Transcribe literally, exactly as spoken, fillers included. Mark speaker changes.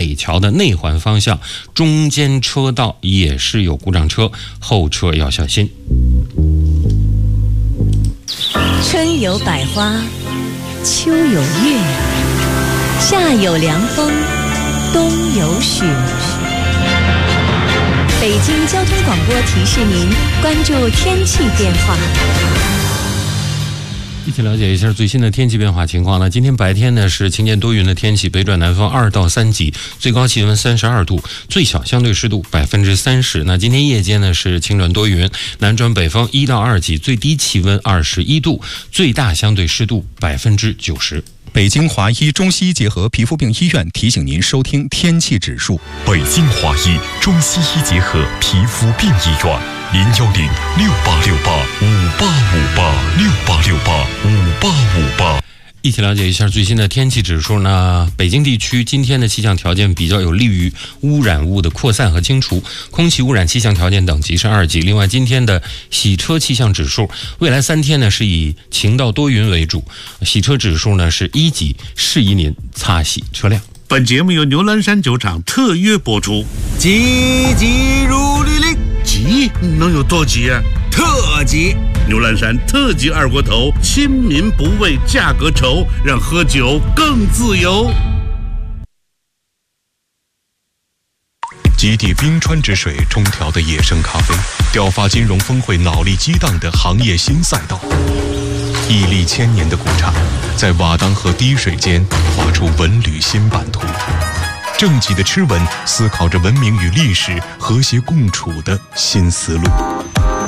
Speaker 1: 北桥的内环方向，中间车道也是有故障车，后车要小心。
Speaker 2: 春有百花，秋有月，夏有凉风，冬有雪。北京交通广播提示您关注天气变化。
Speaker 1: 一起了解一下最新的天气变化情况呢。今天白天呢是晴间多云的天气，北转南风二到三级，最高气温三十二度，最小相对湿度百分之三十。那今天夜间呢是晴转多云，南转北风一到二级，最低气温二十一度，最大相对湿度百分之九十。
Speaker 3: 北京华医中西医结合皮肤病医院提醒您收听天气指数。
Speaker 4: 北京华医中西医结合皮肤病医院，零幺零六八六八五八五八六八六八五八五八。
Speaker 1: 一起了解一下最新的天气指数呢。北京地区今天的气象条件比较有利于污染物的扩散和清除，空气污染气象条件等级是二级。另外，今天的洗车气象指数，未来三天呢是以晴到多云为主，洗车指数呢是一级，适宜您擦洗车辆。
Speaker 5: 本节目由牛栏山酒厂特约播出。
Speaker 6: 急急如律令，
Speaker 5: 急能有多急啊？
Speaker 6: 特急！
Speaker 5: 牛栏山特级二锅头，亲民不畏价格愁，让喝酒更自由。
Speaker 4: 极地冰川之水冲调的野生咖啡，雕发金融峰会脑力激荡的行业新赛道，屹立千年的古刹，在瓦当河滴水间画出文旅新版图。正极的吃文思考着文明与历史和谐共处的新思路。